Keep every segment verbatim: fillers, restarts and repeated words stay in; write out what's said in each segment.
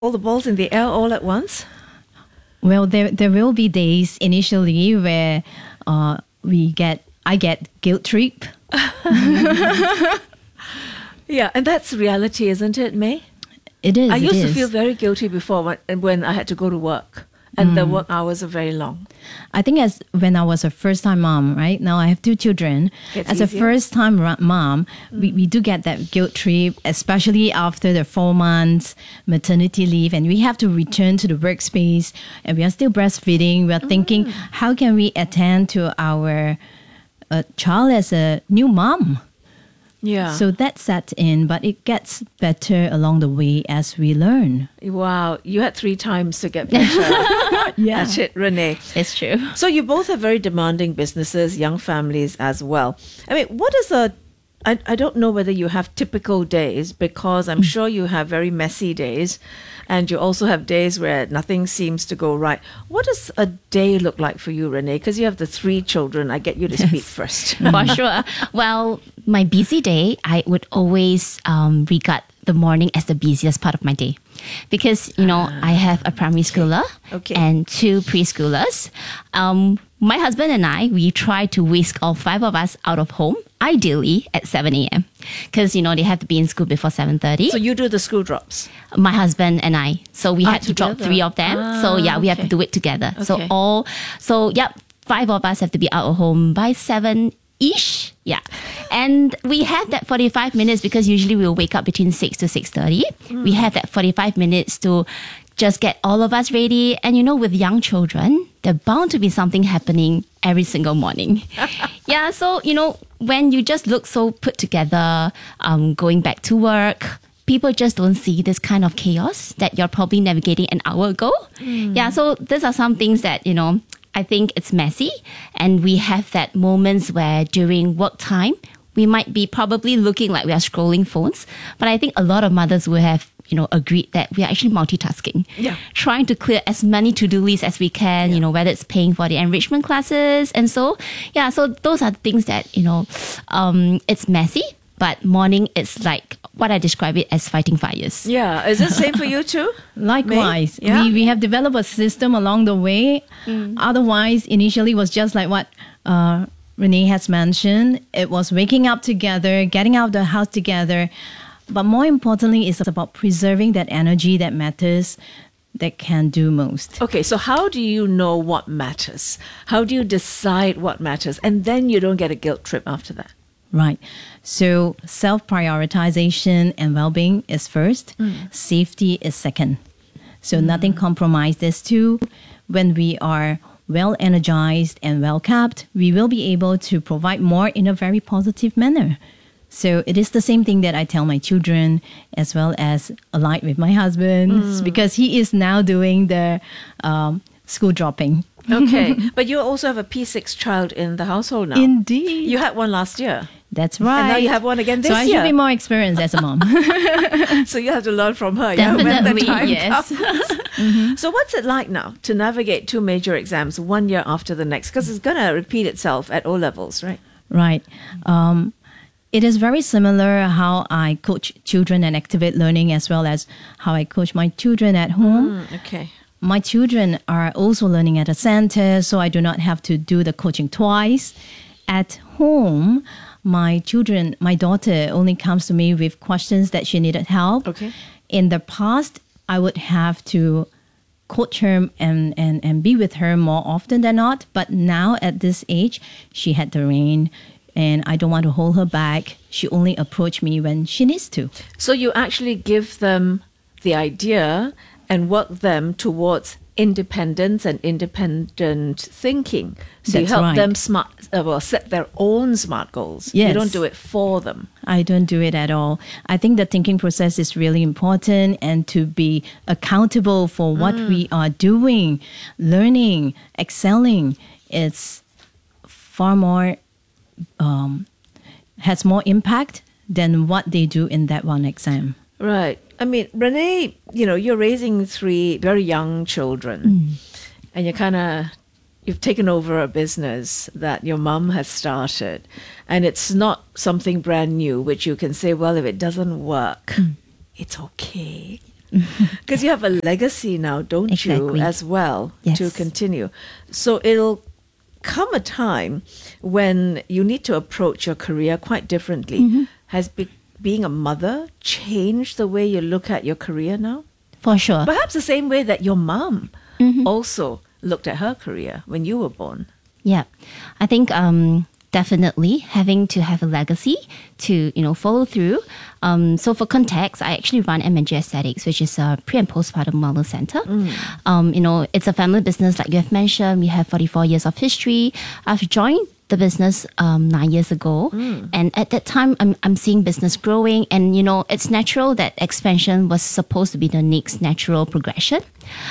all the balls in the air all at once? Well, there there will be days initially where uh, we get I get guilt trip. Yeah, and that's reality, isn't it, May? It is. I it used to is. feel very guilty before when, when I had to go to work, and the work hours are very long. I think as when I was a first time mom, right? Now I have two children. Gets as a easier. first time mom, we, we do get that guilt trip, especially after the four months maternity leave, and we have to return to the workspace, and we are still breastfeeding. We are thinking, how can we attend to our uh, child as a new mom? Yeah. So that set in, but it gets better along the way as we learn. Wow, you had three times to get better. Yeah. That's it, Renee. It's true. So you both have very demanding businesses, young families as well. I mean, what is a... I, I don't know whether you have typical days, because I'm sure you have very messy days, and you also have days where nothing seems to go right. What does a day look like for you, Renee? Because you have the three children. I get you to speak first. For sure. Well, my busy day, I would always um, regard the morning as the busiest part of my day. Because, you know, I have a primary schooler Okay. and two preschoolers. Um, my husband and I, we try to whisk all five of us out of home, ideally at seven a.m. Because, you know, they have to be in school before seven thirty. So you do the school drops. My husband and I. So we Ah, had to drop together. three of them. Ah, so yeah, we have okay. to do it together. So Okay. all, so yep, five of us have to be out of home by seven ish. Yeah. And we have that forty-five minutes because usually we'll wake up between six to six thirty. Hmm. We have that forty-five minutes to just get all of us ready. And you know, with young children, there's bound to be something happening every single morning. Yeah. So, you know, when you just look so put together, um, going back to work, people just don't see this kind of chaos that you're probably navigating an hour ago. Yeah, so these are some things that, you know, I think it's messy. And we have that moments where during work time, we might be probably looking like we are scrolling phones. But I think a lot of mothers will have, you know, agreed that we are actually multitasking. Yeah. Trying to clear as many to-do lists as we can, you know, whether it's paying for the enrichment classes. And so, yeah, so those are the things that, you know, um, it's messy. But morning, it's like what I describe it as fighting fires. Yeah. Is it same for you too? Likewise, May? Yeah? we, we have developed a system along the way. Otherwise, initially it was just like what uh, Renee has mentioned. It was waking up together, getting out of the house together. But more importantly, it's about preserving that energy that matters, that can do most. Okay, so how do you know what matters? How do you decide what matters? And then you don't get a guilt trip after that. Right. So self-prioritization and well-being is first. Safety is second. So nothing compromises too. When we are well energized and well kept, we will be able to provide more in a very positive manner. So it is the same thing that I tell my children, as well as alike with my husband, because he is now doing the um, school dropping. Okay, but you also have a P six child in the household now. Indeed. You had one last year. That's right. And now you have one again this so I year. should be more experienced as a mom. So you have to learn from her. Yeah, when the Definitely, time yes. comes. So what's it like now to navigate two major exams one year after the next? Because it's going to repeat itself at O levels, right? Right. Um, it is very similar how I coach children and activate learning, as well as how I coach my children at home. Mm, okay. My children are also learning at a center, so I do not have to do the coaching twice. At home, my children, my daughter only comes to me with questions that she needed help. Okay. In the past, I would have to coach her and, and, and be with her more often than not. But now at this age, she had the rein, and I don't want to hold her back. She only approach me when she needs to. So you actually give them the idea and work them towards independence and independent thinking. So you That's help right. them smart, uh, well, set their own smart goals. You Yes. don't do it for them. I don't do it at all. I think the thinking process is really important, and to be accountable for what we are doing, learning, excelling, it's far more, um, has more impact than what they do in that one exam. Right. I mean, Renee, you know, you're raising three very young children, and you're kind of, you've taken over a business that your mum has started, and it's not something brand new, which you can say, well, if it doesn't work, it's okay. Because you have a legacy now, don't Exactly. you, as well, Yes. to continue. So it'll come a time when you need to approach your career quite differently. Mm-hmm. Has be- being a mother changed the way you look at your career now? For sure. Perhaps the same way that your mom Mm-hmm. also looked at her career when you were born. Yeah, I think um, definitely having to have a legacy to you know follow through. Um, so for context, I actually run M and G Aesthetics, which is a pre and postpartum wellness center. Um, you know, it's a family business, like you have mentioned. We have forty-four years of history. I've joined the business um, nine years ago, and at that time, I'm I'm seeing business growing, and you know, it's natural that expansion was supposed to be the next natural progression.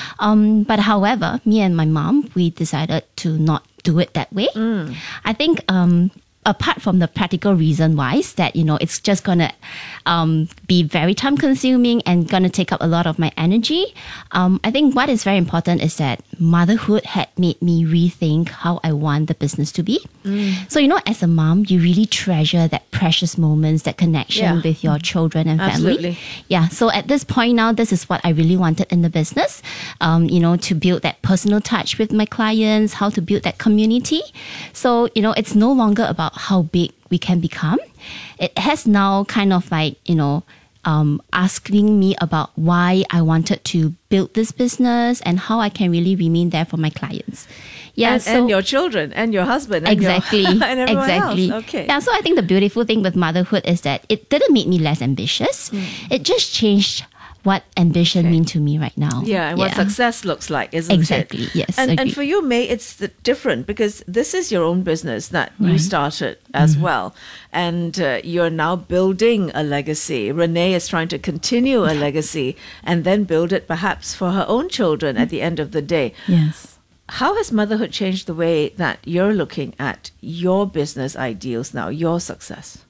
Um, but however, me and my mom, we decided to not do it that way. I think um, apart from the practical reason wise that, you know, it's just going to um, be very time consuming and going to take up a lot of my energy. Um, I think what is very important is that motherhood had made me rethink how I want the business to be. So, you know, as a mom, you really treasure that precious moments, that connection Yeah. with your children and family. Absolutely. Yeah. So at this point now, this is what I really wanted in the business, um, you know, to build that personal touch with my clients, how to build that community. So, you know, it's no longer about how big we can become. It has now kind of like, you know, um, asking me about why I wanted to build this business and how I can really remain there for my clients. Yeah, and, so and your children and your husband. And exactly, Your, and everyone exactly. else. Okay. Yeah, so I think the beautiful thing with motherhood is that it didn't make me less ambitious. It just changed what ambition Okay. mean to me right now. Yeah, and what success looks like, isn't Exactly, it? yes, And, and agreed. for you, May, it's the, different because this is your own business that you Right. started as well. And uh, you're now building a legacy. Renee is trying to continue a legacy and then build it perhaps for her own children at the end of the day. Yes. How has motherhood changed the way that you're looking at your business ideals now, your success?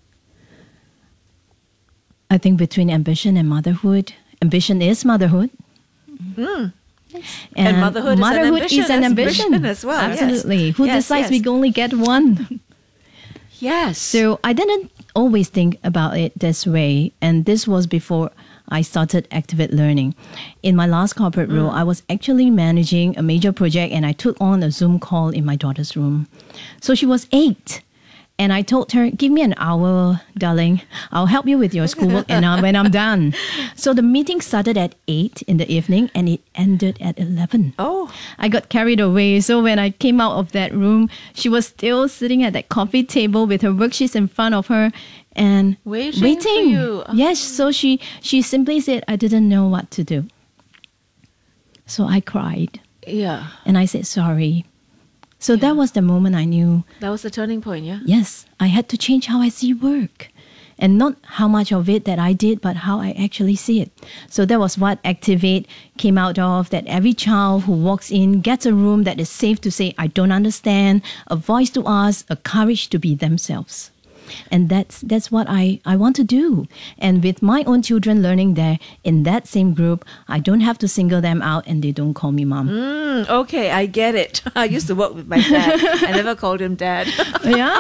I think between ambition and motherhood, ambition is motherhood. And motherhood is an motherhood ambition, is an as- ambition. ambition as well, yes. Absolutely. Who Yes, decides yes. we only get one? Yes. So I didn't always think about it this way. And this was before I started Activate Learning. In my last corporate role, I was actually managing a major project and I took on a Zoom call in my daughter's room. So she was eight. And I told her, give me an hour, darling. I'll help you with your schoolwork and uh, when I'm done. So the meeting started at eight in the evening and it ended at eleven. Oh. I got carried away. So when I came out of that room, she was still sitting at that coffee table with her worksheets in front of her and Waiting for you. Yes. So she, she simply said, I didn't know what to do. So I cried Yeah. and I said, sorry. So that was the moment I knew, That was the turning point, yeah? yes, I had to change how I see work. And not how much of it that I did, but how I actually see it. So that was what Activate came out of, that every child who walks in gets a room that is safe to say, I don't understand, a voice to ask, a courage to be themselves. And that's that's what I, I want to do. And with my own children learning there in that same group, I don't have to single them out and they don't call me mom. Mm, okay, I get it. I used to work with my dad. I never called him dad. Yeah.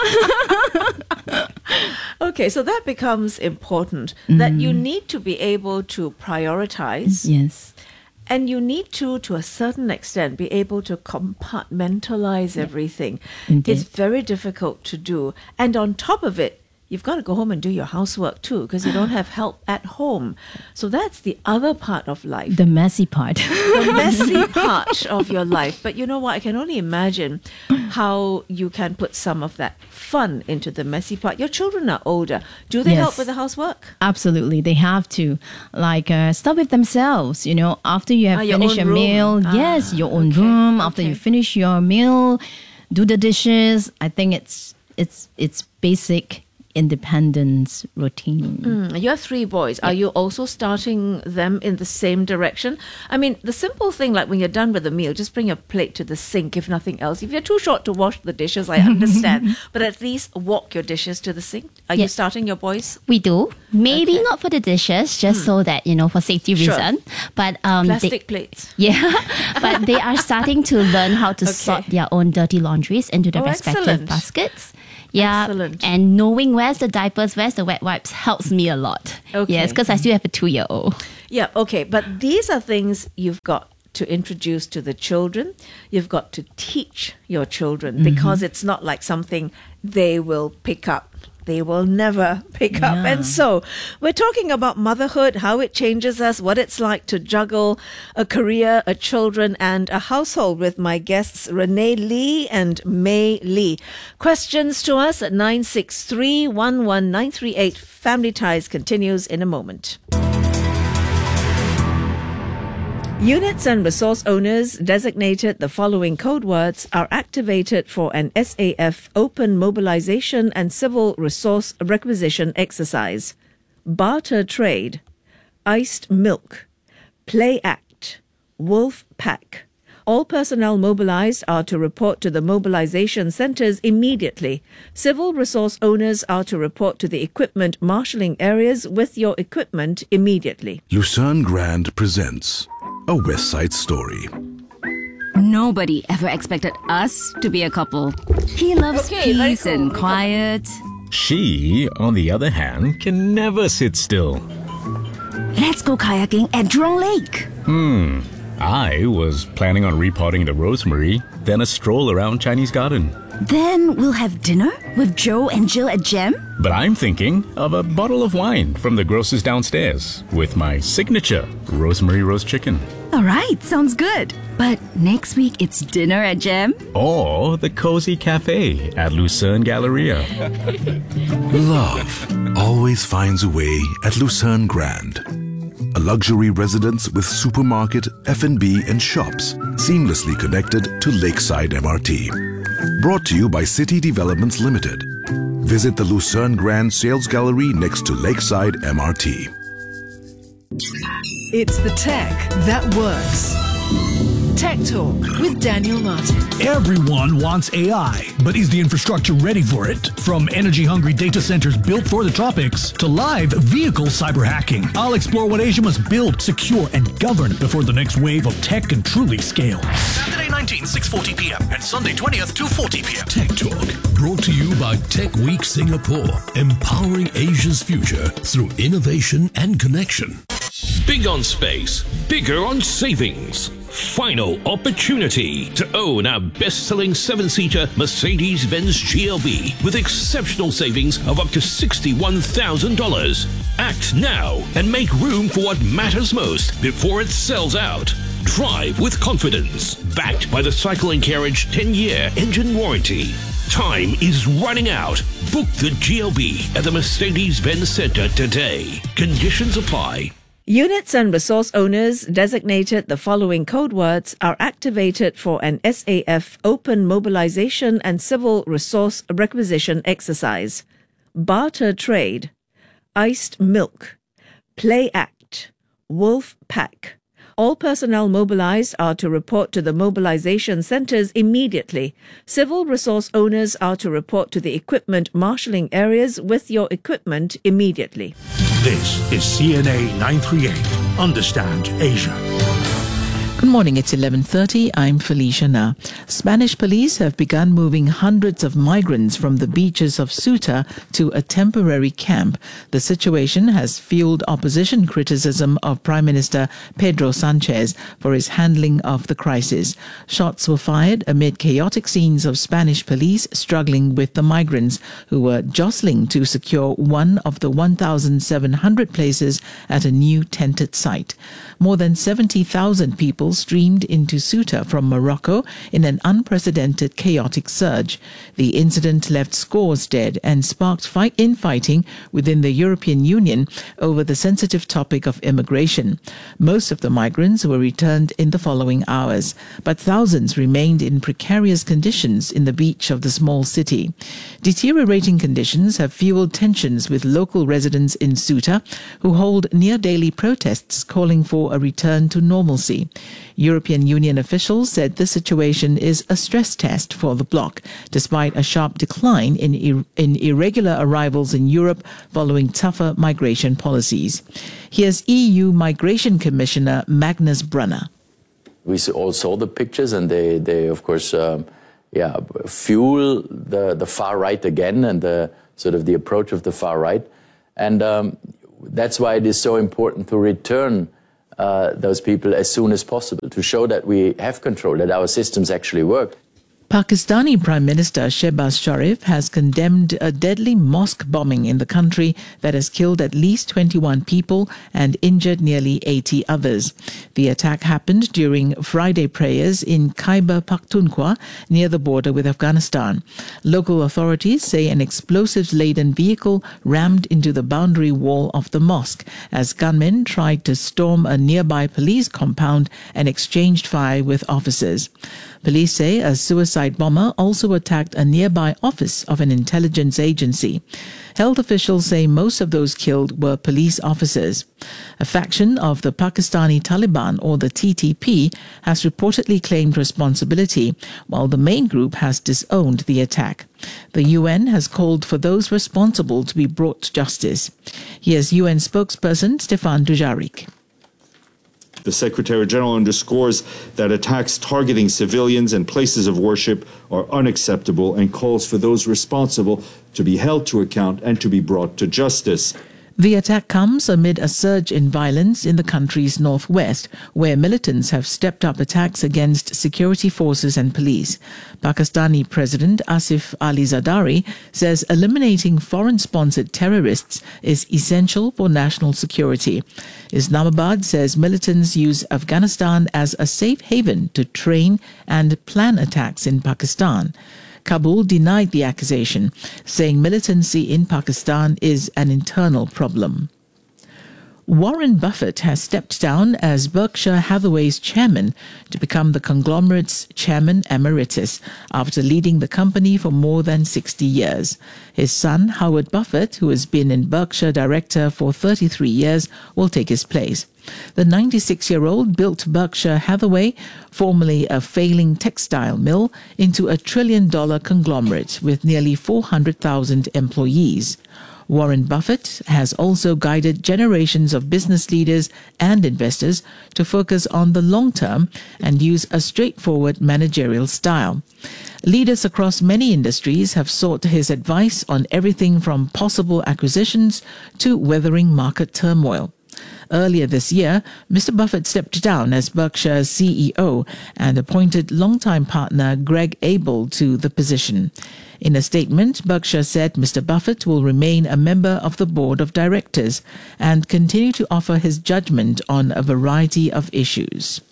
Okay, so that becomes important that you need to be able to prioritize Yes. and you need to, to a certain extent, be able to compartmentalize everything. Indeed. It's very difficult to do. And on top of it, you've got to go home and do your housework too because you don't have help at home. So that's the other part of life. The messy part. the messy part of your life. But you know what? I can only imagine how you can put some of that fun into the messy part. Your children are older. Do they Yes. help with the housework? Absolutely, they have to. Like, uh, start with themselves, you know, after you have Ah, your finished own your room. meal. Ah, yes, your own okay, room. After okay. you finish your meal, do the dishes. I think it's it's it's basic independence routine. Mm, you have three boys. Are you also starting them in the same direction? I mean, the simple thing, like when you're done with the meal, just bring your plate to the sink, if nothing else. If you're too short to wash the dishes, I understand. But at least walk your dishes to the sink. Are you Yeah. starting your boys? We do. Maybe Okay. not for the dishes, just so that, you know, for safety Sure. reason. But um, they- Plastic plates. yeah, but they are starting to learn how to Okay. sort their own dirty laundries into the Oh, respective excellent. baskets. Yeah, Excellent. and knowing where's the diapers, where's the wet wipes helps me a lot. Okay. Yes, because I still have a two-year-old. Yeah, okay. But these are things you've got to introduce to the children. You've got to teach your children mm-hmm. because it's not like something they will pick up. They will never pick yeah. up. And so we're talking about motherhood, how it changes us, what it's like to juggle a career, a children, and a household with my guests, Renee Lee and May Lee. Questions to us at nine six three, one one nine three eight. Family Ties continues in a moment. Units and resource owners designated the following code words are activated for an S A F open mobilization and civil resource requisition exercise. Barter trade, iced milk, play act, wolf pack. All personnel mobilized are to report to the mobilization centers immediately. Civil resource owners are to report to the equipment marshalling areas with your equipment immediately. Lucerne Grand presents a West Side Story. Nobody ever expected us to be a couple. He loves Okay, peace very cool. and quiet. She, on the other hand, can never sit still. Let's go kayaking at Jurong Lake. Hmm. I was planning on repotting the rosemary, then a stroll around Chinese Garden. Then we'll have dinner with Joe and Jill at Gem. But I'm thinking of a bottle of wine from the grocer's downstairs with my signature rosemary roast chicken. All right, sounds good. But next week it's dinner at Gem. Or the cozy cafe at Lucerne Galleria. Love always finds a way at Lucerne Grand. A luxury residence with supermarket, F and B and shops seamlessly connected to Lakeside M R T. Brought to you by City Developments Limited. Visit the Lucerne Grand Sales Gallery next to Lakeside M R T. It's the tech that works. Tech Talk with Daniel Martin. Everyone wants A I, but is the infrastructure ready for it? From energy-hungry data centers built for the tropics to live vehicle cyber hacking, I'll explore what Asia must build, secure, and govern before the next wave of tech can truly scale. Saturday nineteenth, six forty p.m. and Sunday twentieth, two forty p.m. Tech Talk, brought to you by Tech Week Singapore, empowering Asia's future through innovation and connection. Big on space, bigger on savings. Final opportunity to own our best-selling seven-seater Mercedes-Benz G L B with exceptional savings of up to sixty-one thousand dollars. Act now and make room for what matters most before it sells out. Drive with confidence, backed by the Cycle and Carriage ten-year engine warranty. Time is running out. Book the G L B at the Mercedes-Benz Center today. Conditions apply. Units and resource owners designated the following code words are activated for an S A F open mobilization and civil resource requisition exercise. Barter trade, iced milk, play act, wolf pack. All personnel mobilized are to report to the mobilization centers immediately. Civil resource owners are to report to the equipment marshalling areas with your equipment immediately. This is C N A nine thirty-eight. Understand Asia. Good morning, it's eleven thirty. I'm Felicia Na. Spanish police have begun moving hundreds of migrants from the beaches of Ceuta to a temporary camp. The situation has fueled opposition criticism of Prime Minister Pedro Sanchez for his handling of the crisis. Shots were fired amid chaotic scenes of Spanish police struggling with the migrants who were jostling to secure one of the one thousand seven hundred places at a new tented site. More than seventy thousand people streamed into Ceuta from Morocco in an unprecedented chaotic surge. The incident left scores dead and sparked fight infighting within the European Union over the sensitive topic of immigration. Most of the migrants were returned in the following hours, but thousands remained in precarious conditions in the beach of the small city. Deteriorating conditions have fueled tensions with local residents in Ceuta who hold near-daily protests calling for a return to normalcy. European Union officials said the situation is a stress test for the bloc, despite a sharp decline in, ir- in irregular arrivals in Europe following tougher migration policies. Here's E U Migration Commissioner Magnus Brunner. We all saw the pictures and they, they of course, um, yeah, fuel the, the far right again and the sort of the approach of the far right. And um, that's why it is so important to return uh, those people as soon as possible, to show that we have control, that our systems actually work. Pakistani Prime Minister Shehbaz Sharif has condemned a deadly mosque bombing in the country that has killed at least twenty-one people and injured nearly eighty others. The attack happened during Friday prayers in Khyber Pakhtunkhwa near the border with Afghanistan. Local authorities say an explosives-laden vehicle rammed into the boundary wall of the mosque as gunmen tried to storm a nearby police compound and exchanged fire with officers. Police say a suicide bomber also attacked a nearby office of an intelligence agency. Health officials say most of those killed were police officers. A faction of the Pakistani Taliban, or the T T P, has reportedly claimed responsibility, while the main group has disowned the attack. The U N has called for those responsible to be brought to justice. Here's U N spokesperson Stéphane Dujarric. The Secretary-General underscores that attacks targeting civilians and places of worship are unacceptable and calls for those responsible to be held to account and to be brought to justice. The attack comes amid a surge in violence in the country's northwest, where militants have stepped up attacks against security forces and police. Pakistani President Asif Ali Zardari says eliminating foreign-sponsored terrorists is essential for national security. Islamabad says militants use Afghanistan as a safe haven to train and plan attacks in Pakistan. Kabul denied the accusation, saying militancy in Pakistan is an internal problem. Warren Buffett has stepped down as Berkshire Hathaway's chairman to become the conglomerate's chairman emeritus after leading the company for more than sixty years. His son, Howard Buffett, who has been in Berkshire director for thirty-three years, will take his place. The ninety-six-year-old built Berkshire Hathaway, formerly a failing textile mill, into a trillion-dollar conglomerate with nearly four hundred thousand employees. Warren Buffett has also guided generations of business leaders and investors to focus on the long term and use a straightforward managerial style. Leaders across many industries have sought his advice on everything from possible acquisitions to weathering market turmoil. Earlier this year, Mister Buffett stepped down as Berkshire's C E O and appointed longtime partner Greg Abel to the position. In a statement, Berkshire said Mister Buffett will remain a member of the board of directors and continue to offer his judgment on a variety of issues.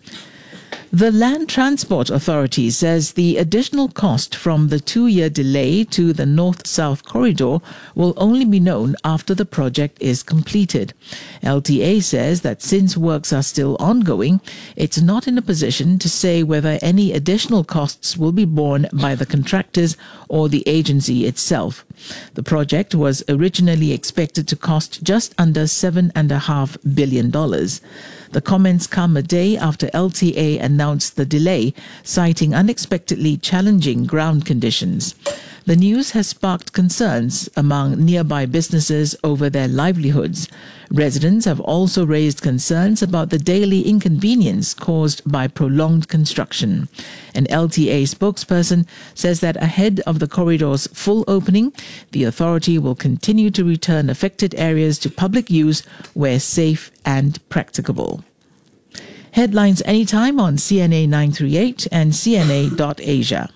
The Land Transport Authority says the additional cost from the two-year delay to the North-South Corridor will only be known after the project is completed. L T A says that since works are still ongoing, it's not in a position to say whether any additional costs will be borne by the contractors or the agency itself. The project was originally expected to cost just under seven point five billion dollars. The comments come a day after L T A announced the delay, citing unexpectedly challenging ground conditions. The news has sparked concerns among nearby businesses over their livelihoods. Residents have also raised concerns about the daily inconvenience caused by prolonged construction. An L T A spokesperson says that ahead of the corridor's full opening, the authority will continue to return affected areas to public use where safe and practicable. Headlines anytime on C N A nine thirty-eight and C N A dot Asia.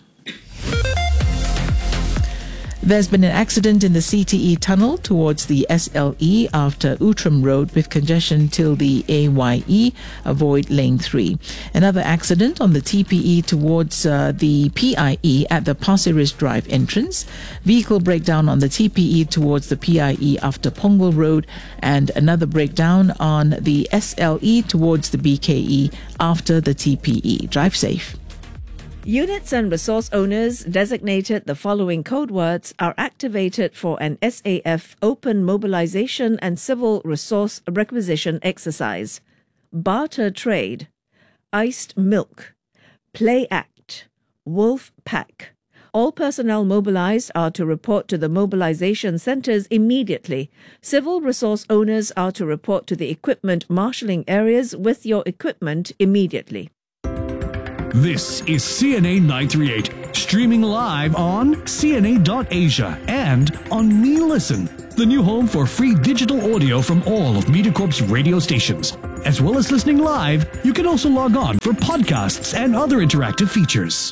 There's been an accident in the C T E tunnel towards the S L E after Outram Road with congestion till the A Y E. Avoid lane three. Another accident on the T P E towards uh, the P I E at the Pasir Ris Drive entrance. Vehicle breakdown on the T P E towards the P I E after Punggol Road, and another breakdown on the S L E towards the B K E after the T P E. Drive safe. Units and resource owners designated the following code words are activated for an S A F open mobilization and civil resource requisition exercise. Barter trade, iced milk, play act, wolf pack. All personnel mobilized are to report to the mobilization centers immediately. Civil resource owners are to report to the equipment marshalling areas with your equipment immediately. This is C N A nine thirty-eight, Streaming live on C N A dot Asia and on Me Listen, the new home for free digital audio from all of MediaCorp's radio stations. As well as listening live, you can also log on for podcasts and other interactive features.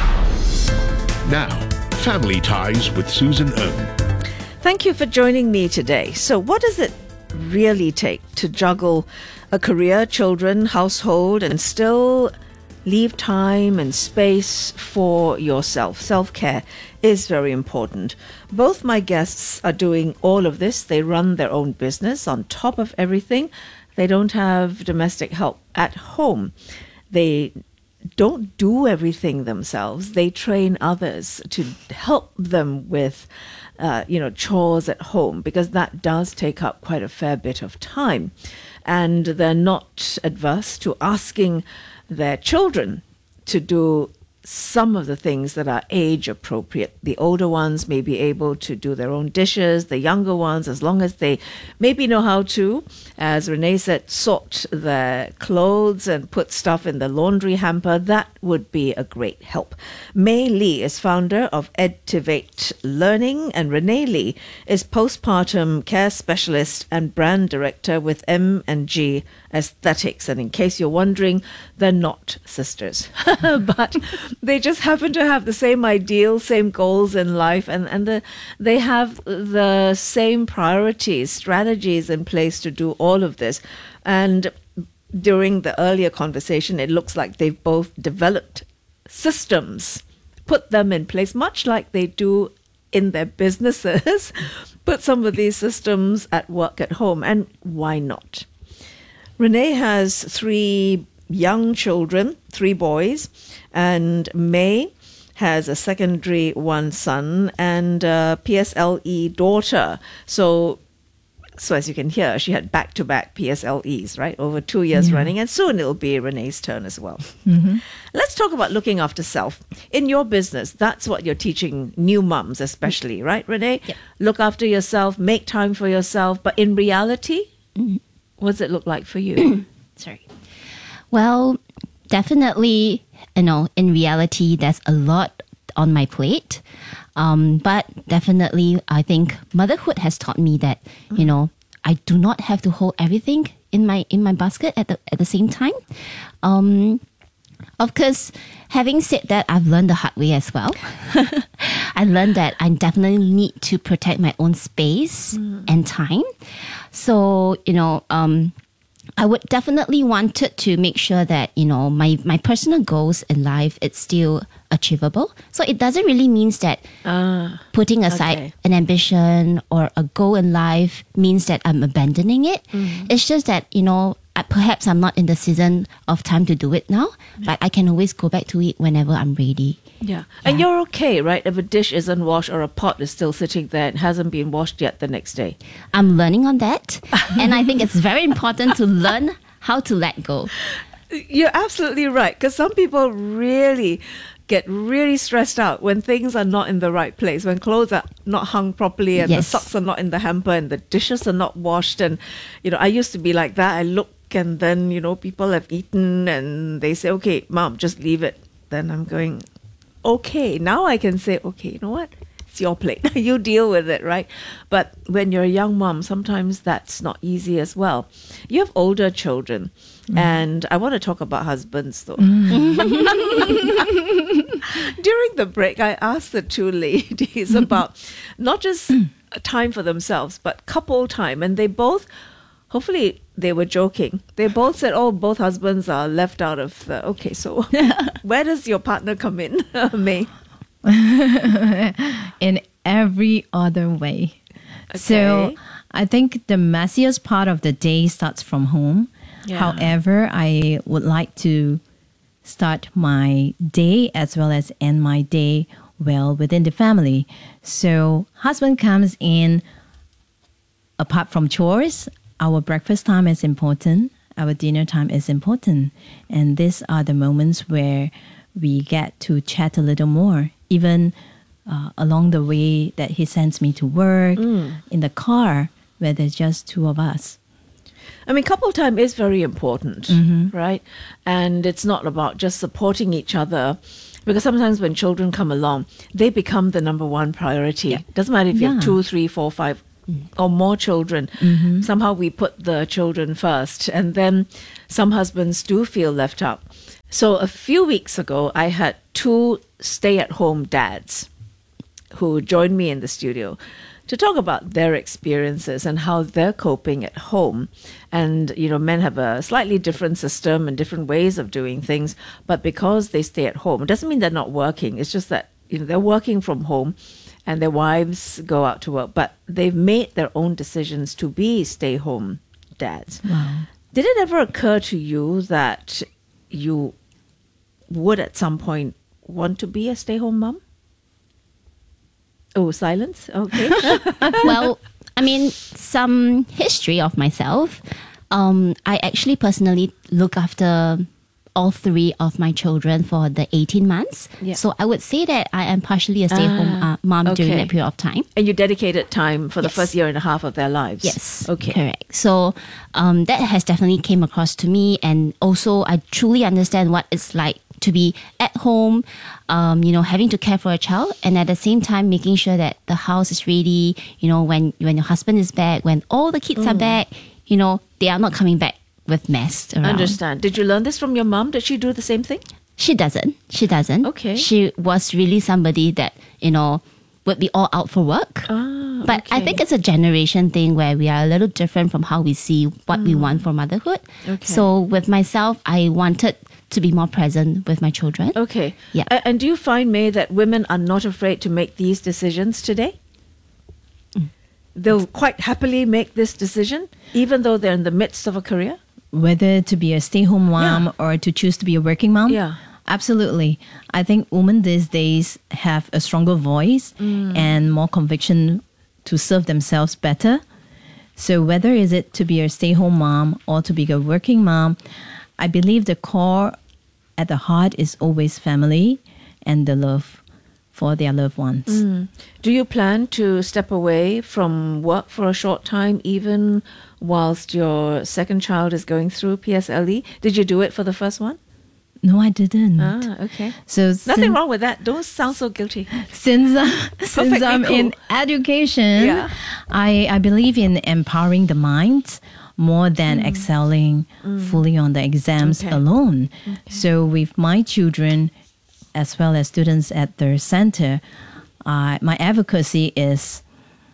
Now, Family Ties with Susan Ng. Thank you for joining me today. So what does it really take to juggle a career, children, household, and still leave time and space for yourself? Self-care is very important. Both my guests are doing all of this. They run their own business on top of everything. They don't have domestic help at home. They don't do everything themselves. They train others to help them with, uh, you know, chores at home, because that does take up quite a fair bit of time. And they're not adverse to asking their children to do some of the things that are age appropriate. The older ones may be able to do their own dishes. The younger ones, as long as they maybe know how to, as Renee said, sort their clothes and put stuff in the laundry hamper, that would be a great help. May Lee is founder of Edtivate Learning, and Renee Lee is postpartum care specialist and brand director with M and G Aesthetics. And in case you're wondering, they're not sisters, but they just happen to have the same ideals, same goals in life, and, and the, they have the same priorities, strategies in place to do all of this. And during the earlier conversation, it looks like they've both developed systems, put them in place, much like they do in their businesses, put some of these systems at work at home. And why not? Renee has three young children, three boys, and May has a secondary one son and a P S L E daughter. So, so as you can hear, she had back-to-back P S L Es, right, over two years Yeah. running, and soon it'll be Renee's turn as well. Mm-hmm. Let's talk about looking after self. In your business, that's what you're teaching new mums especially, right, Renee? Yep. Look after yourself, make time for yourself, but in reality, Mm-hmm. what does it look like for you? Sorry. Well, definitely, you know, in reality, there's a lot on my plate. Um, but definitely, I think motherhood has taught me that, you know, I do not have to hold everything in my in my basket at the at the same time. Um, of course, having said that, I've learned the hard way as well. I learned that I definitely need to protect my own space and time. So, you know, um, I would definitely wanted to make sure that, you know, my, my personal goals in life, it's still achievable. So it doesn't really mean that Ah, putting aside okay. an ambition or a goal in life means that I'm abandoning it. It's just that, you know, I, perhaps I'm not in the season of time to do it now, but I can always go back to it whenever I'm ready. Yeah. And you're okay, right? If a dish isn't washed or a pot is still sitting there and hasn't been washed yet the next day. I'm learning on that. And I think it's very important to learn how to let go. You're absolutely right, because some people really get really stressed out when things are not in the right place, when clothes are not hung properly and Yes. the socks are not in the hamper and the dishes are not washed. And, you know, I used to be like that. I look and then, you know, people have eaten and they say, okay, mom, just leave it. Then I'm going, okay, now I can say, okay, you know what? It's your plate. You deal with it, right? But when you're a young mom, sometimes that's not easy as well. You have older children, and I want to talk about husbands though. During the break, I asked the two ladies about not just time for themselves, but couple time, and they both, hopefully they were joking. They both said, oh, both husbands are left out of the, okay, so where does your partner come in, May? In every other way. So Okay. I think the messiest part of the day starts from home. Yeah. However, I would like to start my day as well as end my day well within the family. So husband comes in, apart from chores, our breakfast time is important. Our dinner time is important. And these are the moments where we get to chat a little more, even uh, along the way that he sends me to work, in the car, where there's just two of us. I mean, couple time is very important, right? And it's not about just supporting each other Because sometimes when children come along, they become the number one priority. Yeah. Doesn't matter if you Yeah. have two, three, four, five, mm. or more children. Mm-hmm. Somehow we put the children first. And then some husbands do feel left out. So a few weeks ago, I had two stay-at-home dads who joined me in the studio to talk about their experiences and how they're coping at home. And, you know, men have a slightly different system and different ways of doing things, but because they stay at home, it doesn't mean they're not working. It's just that, you know, they're working from home and their wives go out to work, but they've made their own decisions to be stay-home dads. Wow. Did it ever occur to you that you would at some point want to be a stay-home mom? Oh, silence? Okay. Well, I mean, some history of myself. Um, I actually personally look after all three of my children for the eighteen months. Yeah. So I would say that I am partially a stay-home Ah, uh, mom during okay. that period of time. And you dedicated time for the Yes. first year and a half of their lives? Yes. Okay. Correct. So um, that has definitely came across to me. And also I truly understand what it's like to be at home, um, you know, having to care for a child, and at the same time making sure that the house is ready, you know, when, when your husband is back, when all the kids are Mm. back, you know, they are not coming back with mess around. Understand. Did you learn this from your mom? Did she do the same thing? She doesn't. She doesn't. Okay. She was really somebody that, you know, would be all out for work. Ah, But I okay. think it's a generation thing where we are a little different from how we see what we want for motherhood. Okay. So with myself, I wanted to be more present with my children. Okay. Yeah. A- and do you find, May, that women are not afraid to make these decisions today? They'll quite happily make this decision, even though they're in the midst of a career? Whether to be a stay-home mom Yeah. or to choose to be a working mom. Yeah. Absolutely. I think women these days have a stronger voice Mm. and more conviction to serve themselves better. So whether is it to be a stay-home mom or to be a working mom, I believe the core at the heart is always family and the love for their loved ones. Mm. Do you plan to step away from work for a short time, even whilst your second child is going through P S L E? Did you do it for the first one? No, I didn't. Ah, okay. So Nothing sin- wrong with that. Don't sound so guilty. Since, uh, since Perfectly I'm cool. in education, Yeah. I, I believe in empowering the mind more than excelling fully on the exams Okay. alone. So with my children, as well as students at the center, uh, my advocacy is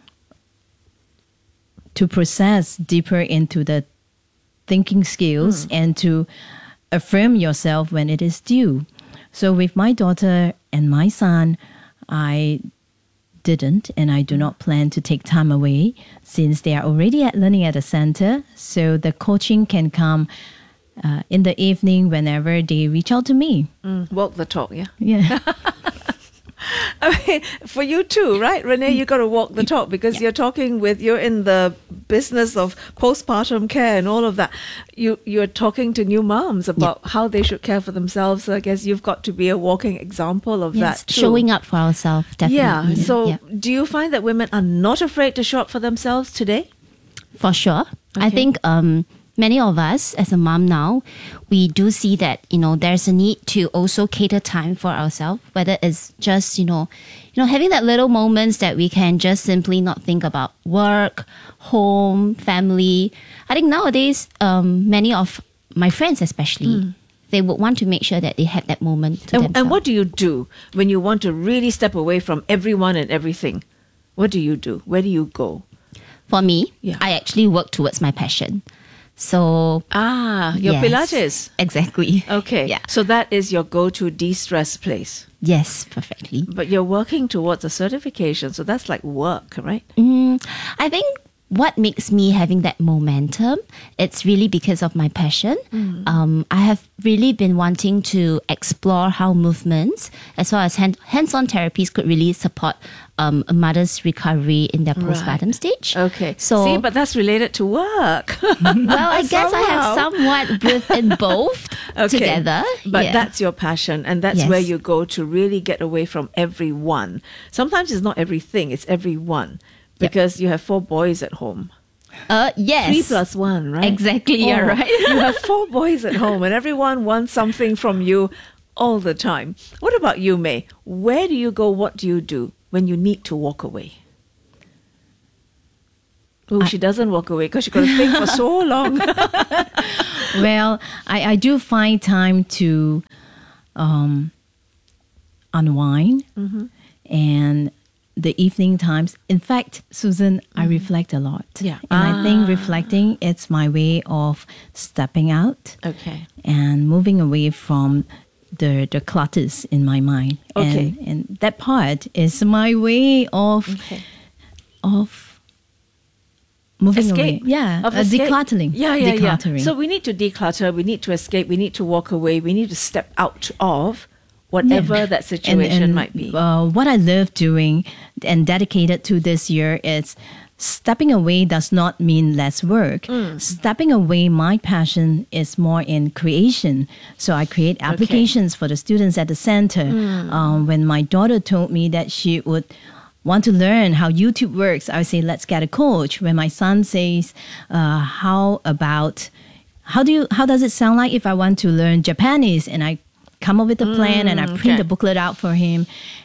to process deeper into the thinking skills and to affirm yourself when it is due. So with my daughter and my son, I didn't and I do not plan to take time away since they are already at learning at the center. So the coaching can come uh, in the evening whenever they reach out to me. Mm, walk the talk, yeah. Yeah. I mean, for you too, right, Renee? You got to walk the talk because you're talking with, you're in the business of postpartum care and all of that. You you're talking to new moms about how they should care for themselves. So I guess you've got to be a walking example of Yes, that too. showing up for ourselves, definitely. Yeah. So, Yeah. do you find that women are not afraid to show up for themselves today? For sure. I Okay. think um, many of us, as a mom now, we do see that, you know, there's a need to also cater time for ourselves, whether it's just, you know, you know, having that little moments that we can just simply not think about work, home, family. I think nowadays, um, many of my friends especially, they would want to make sure that they had that moment to And, themselves. and what do you do when you want to really step away from everyone and everything? What do you do? Where do you go? For me, Yeah. I actually work towards my passion. So Ah, your yes, Pilates. Exactly. Okay. Yeah. So that is your go-to de-stress place. Yes, perfectly. But you're working towards a certification, so that's like work, right? Mm, I think what makes me having that momentum, it's really because of my passion. Um, I have really been wanting to explore how movements as well as hand, hands-on therapies could really support um, a mother's recovery in their postpartum stage. Okay. So, See, but that's related to work. well, I guess I have Somehow. somewhat within both together. But Yeah. that's your passion, and that's Yes. where you go to really get away from everyone. Sometimes it's not everything, it's everyone. Because you have four boys at home. Uh, yes. Three plus one, right? Exactly, you're Oh, right. You have four boys at home, and everyone wants something from you all the time. What about you, May? Where do you go? What do you do when you need to walk away? Oh, she doesn't walk away because she got to think for so long. Well, I, I do find time to um, unwind Mm-hmm. and the evening times. In fact, Susan, I reflect a lot. Yeah. And I think Ah. reflecting, it's my way of stepping out Okay. and moving away from the the clutters in my mind. Okay. And, and that part is my way of Okay. of moving Escape. away. Yeah. Of uh, escape. decluttering. Yeah, yeah, decluttering. yeah. So we need to declutter, we need to escape, we need to walk away, we need to step out of whatever Yeah. that situation And- and, might be. Uh, what I love doing and dedicated to this year is stepping away does not mean less work. Mm. Stepping away, my passion is more in creation. So I create applications for the students at the center. Mm. Um, when my daughter told me that she would want to learn how YouTube works, I would say, let's get a coach. When my son says, uh, how about, how do you, how does it sound like if I want to learn Japanese? And I come up with a plan and I Mm, print okay. the booklet out for him.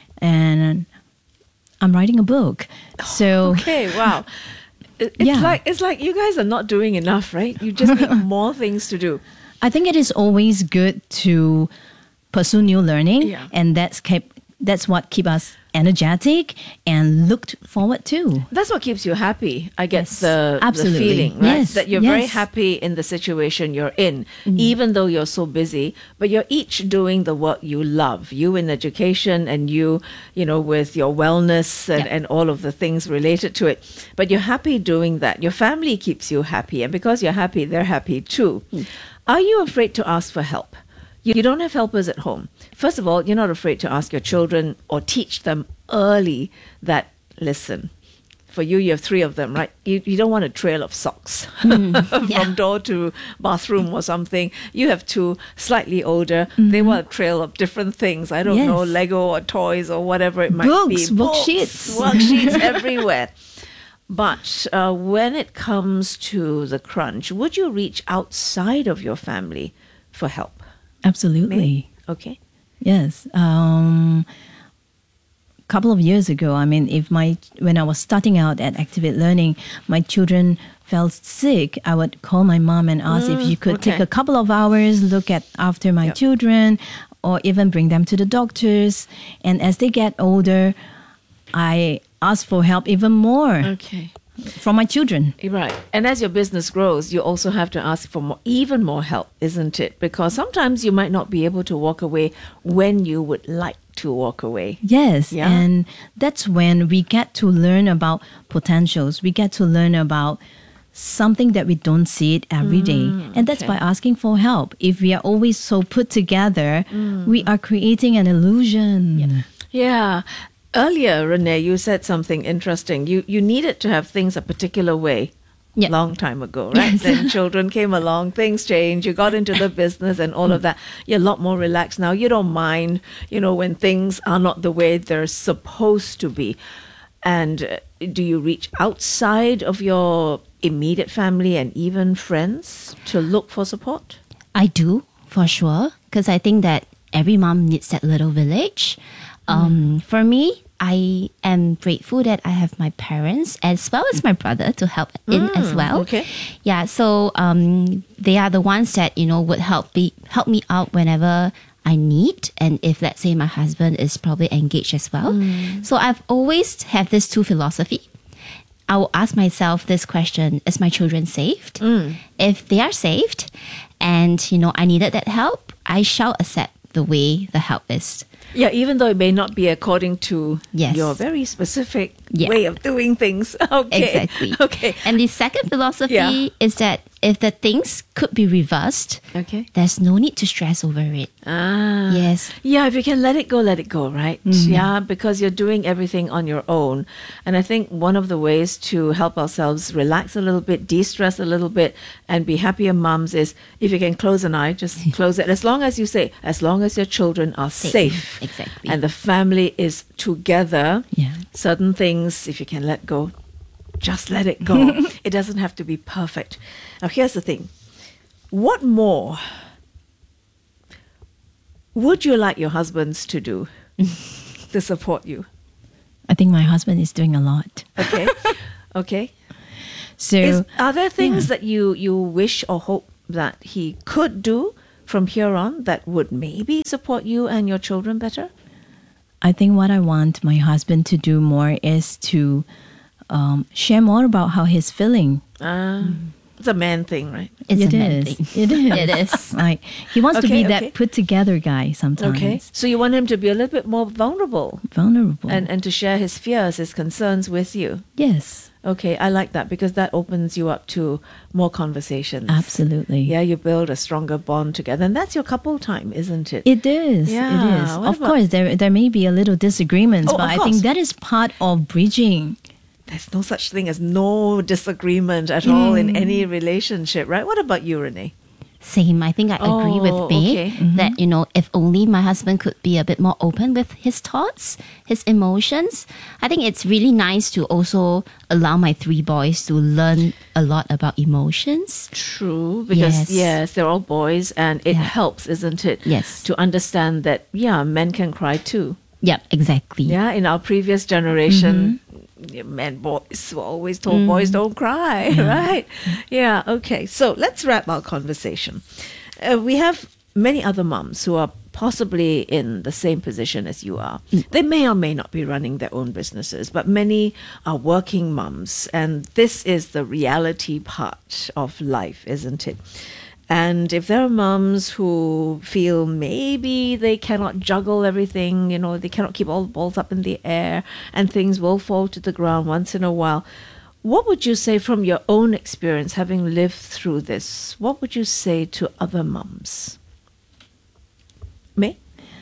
And I'm writing a book. So Okay, wow. It- It's Yeah. like it's like you guys are not doing enough, right? You just need more things to do. I think it is always good to pursue new learning, Yeah. and that's kept that's what keep us energetic and looked forward to. That's what keeps you happy. I get Yes, the, the absolutely. feeling, right? Yes, That you're very yes. happy in the situation you're in, Mm. even though you're so busy, but you're each doing the work you love. You in education and you, you know, with your wellness and, Yeah. and all of the things related to it. But you're happy doing that. Your family keeps you happy. And because you're happy, they're happy too. Mm. Are you afraid to ask for help? You you don't have helpers at home. First of all, you're not afraid to ask your children or teach them early that, listen, for you, you have three of them, right? You, you don't want a trail of socks from door to bathroom or something. You have two slightly older. They want a trail of different things. I don't Yes. know, Lego or toys or whatever it might Books, be. worksheets. Worksheets everywhere. But uh, when it comes to the crunch, would you reach outside of your family for help? Absolutely. Okay. Yes. Um, couple of years ago, I mean, if my when I was starting out at Activate Learning, my children fell sick, I would call my mom and ask if Mm, you could take okay. a couple of hours, look at after my Yep. children, or even bring them to the doctors. And as they get older, I ask for help even more Okay. from my children. Right. And as your business grows, you also have to ask for more, even more help, isn't it? Because sometimes you might not be able to walk away when you would like to walk away. Yes, Yeah. and that's when we get to learn about potentials. We get to learn about something that we don't see it every day. And that's Mm, okay. by asking for help. If we are always so put together, Mm. we are creating an illusion. Yeah. Earlier, Renee, you said something interesting. You you needed to have things a particular way. Yeah. Long time ago, right? Yes. Then children came along, things changed, you got into the business and all of that. You're a lot more relaxed now. You don't mind, you know, when things are not the way they're supposed to be. And uh, do you reach outside of your immediate family and even friends to look for support? I do, for sure, because I think that every mom needs that little village. Um, For me, I am grateful that I have my parents as well as my brother to help in as Mm, well. okay. Yeah, so um, they are the ones that you know would help me help me out whenever I need, and if let's say my husband is probably engaged as well. So I've always had this two philosophy. I will ask myself this question: is my children saved? If they are saved, and you know I needed that help, I shall accept the way the help is. Yeah, even though it may not be according to Yes. your very specific Yeah. way of doing things. Okay. Exactly. Okay. And the second philosophy Yeah. is that if the things could be reversed, Okay. there's no need to stress over it. Ah. Yes. Yeah, if you can let it go, let it go, right? Yeah, because you're doing everything on your own. And I think one of the ways to help ourselves relax a little bit, de-stress a little bit, and be happier mums is if you can close an eye, just close it. As long as you say, as long as your children are Safe. safe, Exactly. and the family is together, Yeah. certain things, if you can let go, just let it go. It doesn't have to be perfect. Now, here's the thing. What more would you like your husbands to do to support you? I think my husband is doing a lot. Okay. Okay. So, Is, are there things yeah. that you, you wish or hope that he could do from here on that would maybe support you and your children better? I think what I want my husband to do more is to um, share more about how he's feeling. Uh, mm. It's a man thing, right? It's It a is. man thing. It is. It is. Like, he wants to Okay, be okay. that put together guy sometimes. Okay. So you want him to be a little bit more vulnerable Vulnerable. and, and to share his fears, his concerns with you. yes. Okay, I like that because that opens you up to more conversations. Absolutely. Yeah, you build a stronger bond together. And that's your couple time, isn't it? It is. Yeah, It is. what Of about- course, there there may be a little disagreements, Oh, but of I course. think that is part of bridging. There's no such thing as no disagreement at all in any relationship, right? What about you, Renee? Same. I think I agree Oh, with May okay. that, you know, if only my husband could be a bit more open with his thoughts, his emotions. I think it's really nice to also allow my three boys to learn a lot about emotions. True, because yes, Yes. they're all boys and it helps, isn't it? Yes. To understand that, yeah, men can cry too. Yep, exactly. Yeah, in our previous generation, yeah, men, boys were always told boys don't cry, right? Yeah, okay. So let's wrap our conversation. Uh, we have many other mums who are possibly in the same position as you are. They may or may not be running their own businesses, but many are working mums, and this is the reality part of life, isn't it? And if there are mums who feel maybe they cannot juggle everything, you know, they cannot keep all the balls up in the air and things will fall to the ground once in a while, what would you say from your own experience, having lived through this? What would you say to other mums? May?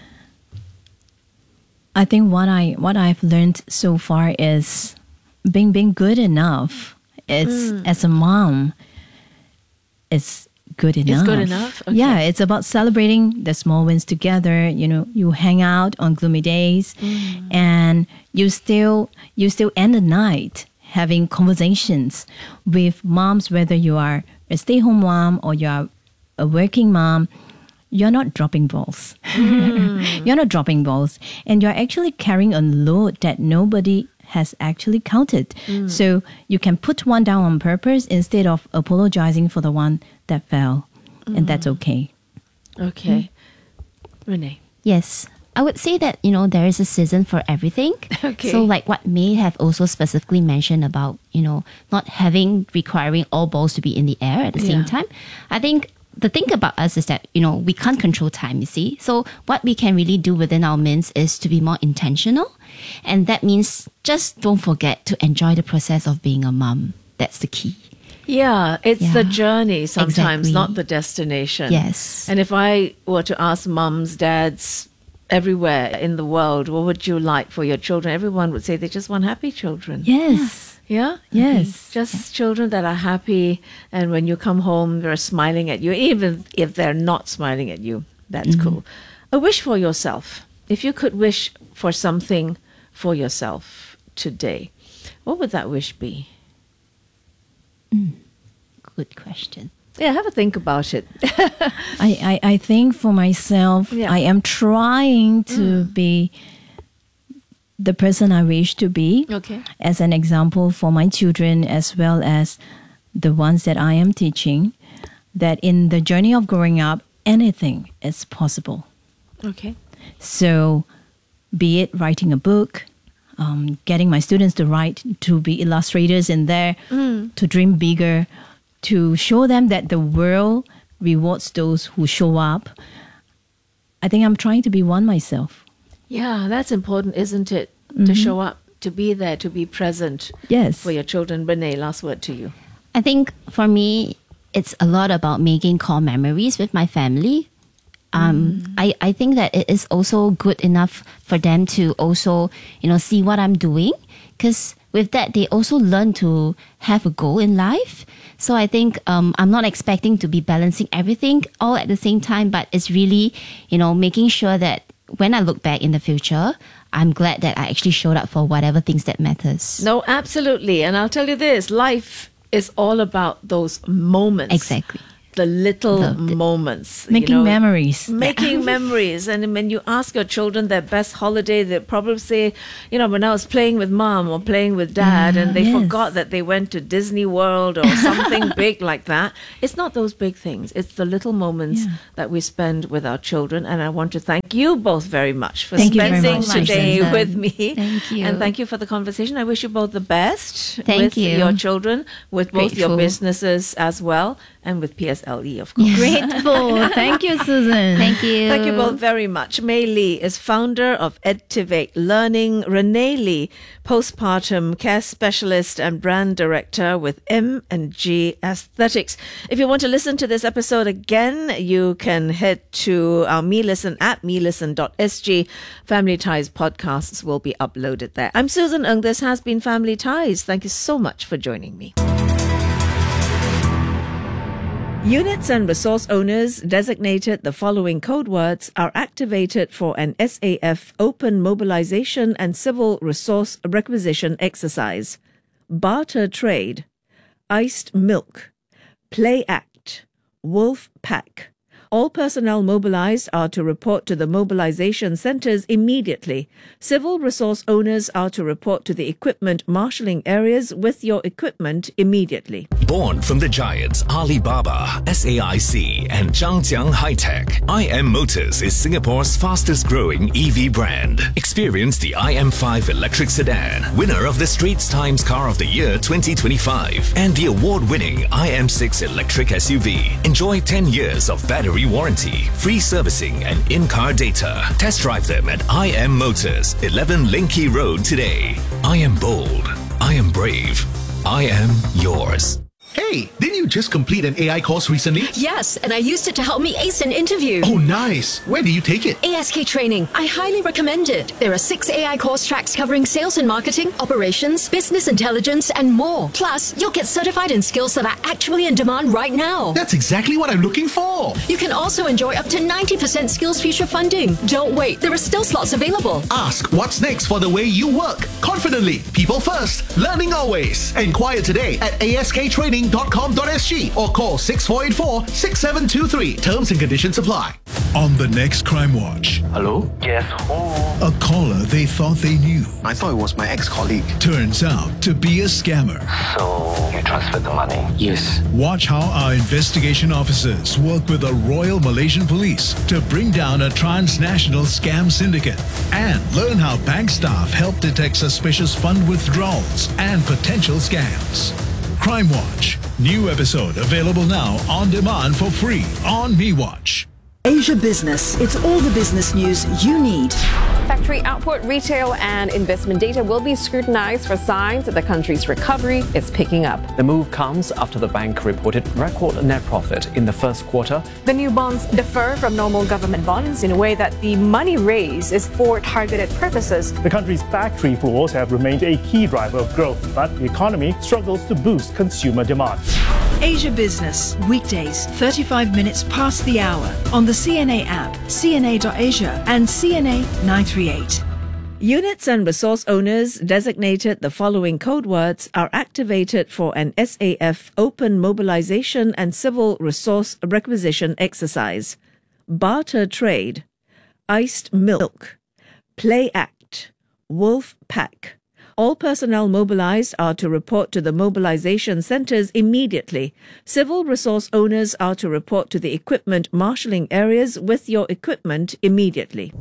I think what I what I've learned so far is being being good enough. It's Mm. as a mom, it's good enough. It's good enough? Okay. Yeah, it's about celebrating the small wins together. You know, you hang out on gloomy days, Mm. and you still you still end the night having conversations with moms, whether you are a stay-home mom or you are a working mom. You're not dropping balls. Mm. You're not dropping balls. And you're actually carrying a load that nobody has actually counted. Mm. So you can put one down on purpose instead of apologizing for the one that fell. And that's okay. Okay. Renee? Yes. I would say that, you know, there is a season for everything. Okay. So like what May have also specifically mentioned about, you know, not having, requiring all balls to be in the air at the same Yeah. time. I think the thing about us is that, you know, we can't control time, you see. So what we can really do within our means is to be more intentional. And that means just don't forget to enjoy the process of being a mom. That's the key. Yeah, it's Yeah. the journey sometimes, Exactly. not the destination. Yes. And if I were to ask mums, dads, everywhere in the world, what would you like for your children? Everyone would say they just want happy children. Yes. Yeah? Yes. Just children that are happy, and when you come home, they're smiling at you. Even if they're not smiling at you, that's cool. A wish for yourself. If you could wish for something for yourself today, what would that wish be? Good question. Yeah, have a think about it. I, I, I think for myself, Yeah. I am trying to be the person I wish to be. Okay. As an example for my children as well as the ones that I am teaching, that in the journey of growing up, anything is possible. Okay. So, be it writing a book, um, getting my students to write, to be illustrators in there, Mm. to dream bigger, to show them that the world rewards those who show up. I think I'm trying to be one myself. Yeah, that's important, isn't it? To show up, to be there, to be present Yes. for your children. Renee, last word to you. I think for me, it's a lot about making core memories with my family. Um, I, I think that it is also good enough for them to also, you know, see what I'm doing. Because with that, they also learn to have a goal in life. So I think um, I'm not expecting to be balancing everything all at the same time, but it's really, you know, making sure that when I look back in the future, I'm glad that I actually showed up for whatever things that matters. No, absolutely. And I'll tell you this, life is all about those moments. Exactly. the little the, the, moments. Making you know, memories. Making memories. And when you ask your children their best holiday, they probably say, you know, when I was playing with mom or playing with dad, uh, and they yes. forgot that they went to Disney World or something big like that. It's not those big things. It's the little moments yeah. that we spend with our children. And I want to thank you both very much for thank spending much, today Susan. with me. Thank you. And thank you for the conversation. I wish you both the best thank with you. your children, with both Grateful. your businesses as well, and with P S L E, of course. Grateful. Thank you, Susan. Thank you. Thank you both very much. Mei Lee is founder of Edtivate Learning. Renee Lee, postpartum care specialist and brand director with M and G Aesthetics. If you want to listen to this episode again, you can head to our MeListen at me listen dot s g. Family Ties podcasts will be uploaded there. I'm Susan Ng. This has been Family Ties. Thank you so much for joining me. Units and resource owners designated the following code words are activated for an S A F open mobilization and civil resource requisition exercise. Barter trade, iced milk, play act, wolf pack. All personnel mobilized are to report to the mobilization centers immediately. Civil resource owners are to report to the equipment marshalling areas with your equipment immediately. Born from the giants Alibaba, S A I C, and Zhangjiang High-Tech, I M Motors is Singapore's fastest growing E V brand. Experience the I M five electric sedan, winner of the Straits Times Car of the Year twenty twenty-five, and the award-winning I M six electric S U V. Enjoy ten years of battery warranty, free servicing, and in-car data. Test drive them at I M Motors, eleven Linky Road today. I am bold. I am brave. I am yours. Hey, didn't you just complete an A I course recently? Yes, and I used it to help me ace an interview. Oh, nice. Where did you take it? A S K Training. I highly recommend it. There are six A I course tracks covering sales and marketing, operations, business intelligence, and more. Plus, you'll get certified in skills that are actually in demand right now. That's exactly what I'm looking for. You can also enjoy up to ninety percent Skills Future funding. Don't wait. There are still slots available. Ask what's next for the way you work. Confidently. People first. Learning always. Enquire today at A S K training dot com dot s g or call six four eight four, six seven two three. Terms and conditions apply. On the next Crime Watch. Hello? Yes, who? A caller they thought they knew. I thought it was my ex-colleague. Turns out to be a scammer. So, you transferred the money? Yes. Watch how our investigation officers work with the Royal Malaysian Police to bring down a transnational scam syndicate. And learn how bank staff help detect suspicious fund withdrawals and potential scams. Crime Watch. New episode available now on demand for free on MeWatch. Asia Business. It's all the business news you need. Factory output, retail, and investment data will be scrutinized for signs that the country's recovery is picking up. The move comes after the bank reported record net profit in the first quarter. The new bonds differ from normal government bonds in a way that the money raised is for targeted purposes. The country's factory floors have remained a key driver of growth, but the economy struggles to boost consumer demand. Asia Business, weekdays, thirty-five minutes past the hour on the C N A app, C N A dot asia and C N A nine three eight. Units and resource owners designated the following code words are activated for an S A F open mobilization and civil resource requisition exercise. Barter trade, iced milk, play act, wolf pack. All personnel mobilized are to report to the mobilization centers immediately. Civil resource owners are to report to the equipment marshalling areas with your equipment immediately.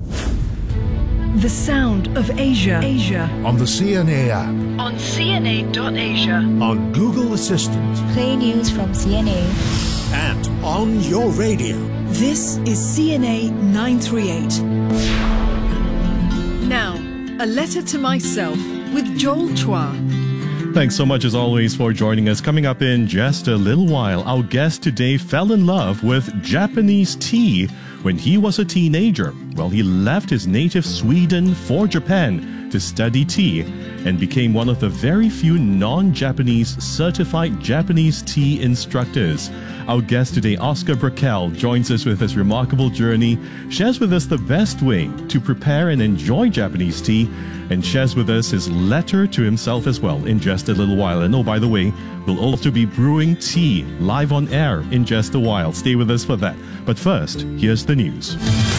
The sound of Asia. Asia. On the C N A app. On C N A dot asia. On Google Assistant. Play news from C N A. And on your radio. This is C N A nine three eight. Now, a letter to myself with Joel Chua. Thanks so much as always for joining us. Coming up in just a little while, our guest today fell in love with Japanese tea when he was a teenager. Well, he left his native Sweden for Japan to study tea and became one of the very few non-Japanese certified Japanese tea instructors. Our guest today, Oscar Brackell, joins us with his remarkable journey, shares with us the best way to prepare and enjoy Japanese tea, and shares with us his letter to himself as well in just a little while. And oh, by the way, we'll also be brewing tea live on air in just a while. Stay with us for that. But first, here's the news.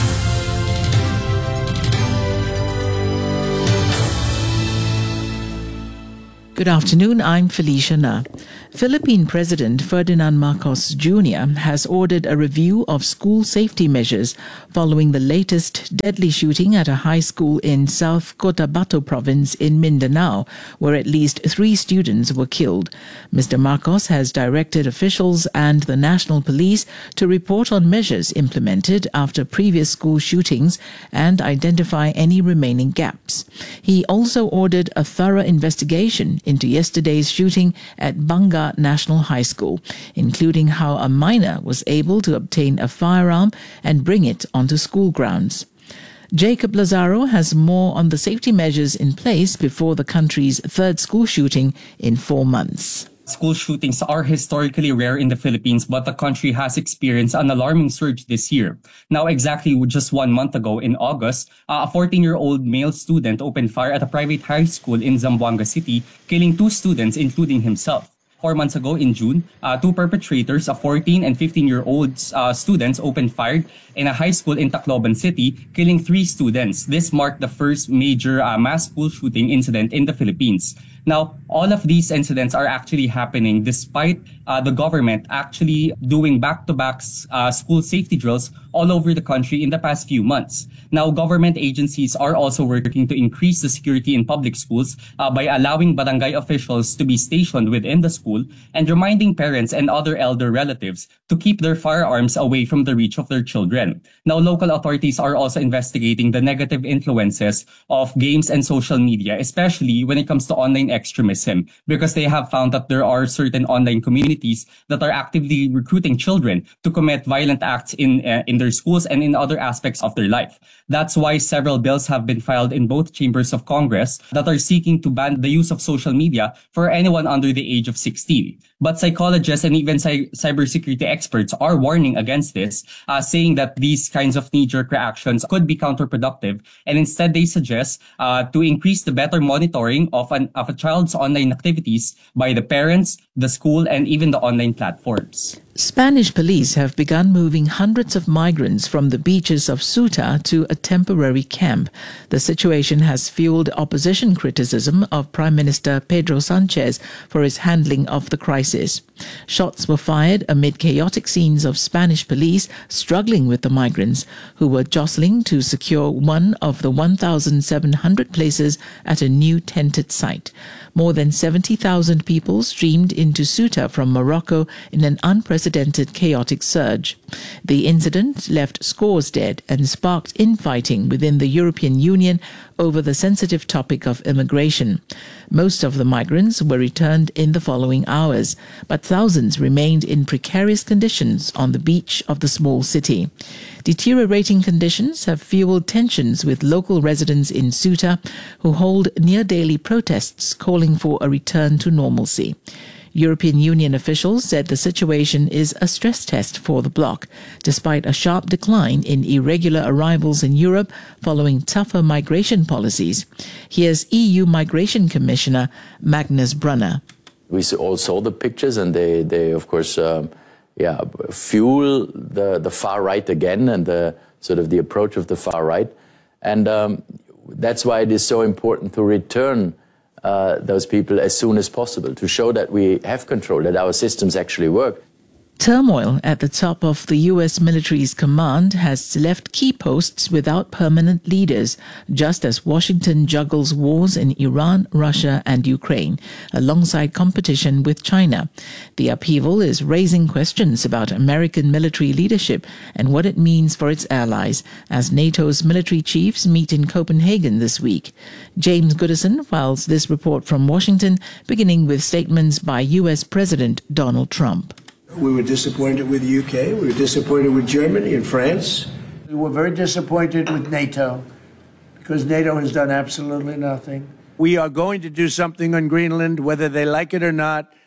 Good afternoon, I'm Felicia Na. Philippine President Ferdinand Marcos Junior has ordered a review of school safety measures following the latest deadly shooting at a high school in South Cotabato province in Mindanao, where at least three students were killed. Mister Marcos has directed officials and the National Police to report on measures implemented after previous school shootings and identify any remaining gaps. He also ordered a thorough investigation into yesterday's shooting at Banga National High School, including how a minor was able to obtain a firearm and bring it onto school grounds. Jacob Lazaro has more on the safety measures in place before the country's third school shooting in four months. School shootings are historically rare in the Philippines, but the country has experienced an alarming surge this year. Now, exactly just one month ago in August, a fourteen-year-old male student opened fire at a private high school in Zamboanga City, killing two students, including himself. Four months ago in June, uh, two perpetrators, a fourteen and fifteen-year-old uh, students, opened fire in a high school in Tacloban City, killing three students. This marked the first major uh, mass school shooting incident in the Philippines. Now, all of these incidents are actually happening despite uh, the government actually doing back-to-back uh, school safety drills all over the country in the past few months. Now, government agencies are also working to increase the security in public schools uh, by allowing barangay officials to be stationed within the school and reminding parents and other elder relatives to keep their firearms away from the reach of their children. Now, local authorities are also investigating the negative influences of games and social media, especially when it comes to online extremism, because they have found that there are certain online communities that are actively recruiting children to commit violent acts in uh, in their schools and in other aspects of their life. That's why several bills have been filed in both chambers of Congress that are seeking to ban the use of social media for anyone under the age of sixteen. But psychologists and even cy- cybersecurity experts are warning against this, uh, saying that these kinds of knee-jerk reactions could be counterproductive, and instead they suggest uh, to increase the better monitoring of an of a child's online activities by the parents, the school, and even the online platforms. Spanish police have begun moving hundreds of migrants from the beaches of Ceuta to a temporary camp. The situation has fueled opposition criticism of Prime Minister Pedro Sanchez for his handling of the crisis. Shots were fired amid chaotic scenes of Spanish police struggling with the migrants, who were jostling to secure one of the one thousand seven hundred places at a new tented site. More than seventy thousand people streamed into Ceuta from Morocco in an unprecedented chaotic surge. The incident left scores dead and sparked infighting within the European Union over the sensitive topic of immigration. Most of the migrants were returned in the following hours, but thousands remained in precarious conditions on the beach of the small city. Deteriorating conditions have fueled tensions with local residents in Ceuta, who hold near-daily protests calling for a return to normalcy. European Union officials said the situation is a stress test for the bloc, despite a sharp decline in irregular arrivals in Europe following tougher migration policies. Here's E U Migration Commissioner Magnus Brunner. We all saw the pictures, and they, they of course, um, yeah, fuel the, the far right again, and the sort of the approach of the far right. And um, that's why it is so important to return Uh, those people as soon as possible, to show that we have control, that our systems actually work. Turmoil at the top of the U S military's command has left key posts without permanent leaders, just as Washington juggles wars in Iran, Russia, and Ukraine, alongside competition with China. The upheaval is raising questions about American military leadership and what it means for its allies, as NATO's military chiefs meet in Copenhagen this week. James Goodison files this report from Washington, beginning with statements by U S President Donald Trump. We were disappointed with the U K. We were disappointed with Germany and France. We were very disappointed with NATO because NATO has done absolutely nothing. We are going to do something on Greenland, whether they like it or not.